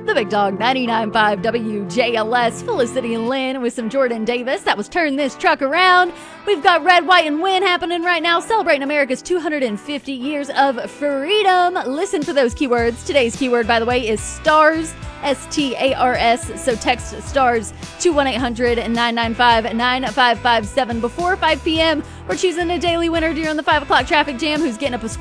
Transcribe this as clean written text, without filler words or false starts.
The Big Dog 99.5 WJLS, Felicity and Lynn with some Jordan Davis. That was Turn This Truck Around. We've got Red, White, and Win happening right now, celebrating America's 250 years of freedom. Listen for those keywords. Today's keyword, by the way, is STARS, STARS. So text STARS to 1-800-995-9557 before 5 p.m. We're choosing a daily winner during the 5 o'clock traffic jam who's getting up a